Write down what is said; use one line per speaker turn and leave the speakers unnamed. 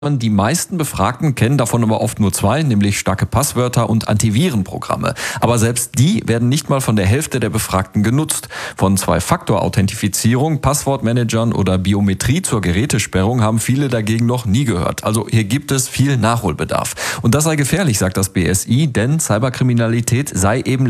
Die meisten Befragten kennen davon aber oft nur zwei, nämlich starke Passwörter und Antivirenprogramme. Aber selbst die werden nicht mal von der Hälfte der Befragten genutzt. Von Zwei-Faktor-Authentifizierung, Passwortmanagern oder Biometrie zur Gerätesperrung haben viele dagegen noch nie gehört. Also hier gibt es viel Nachholbedarf. Und das sei gefährlich, sagt das BSI, denn Cyberkriminalität sei eben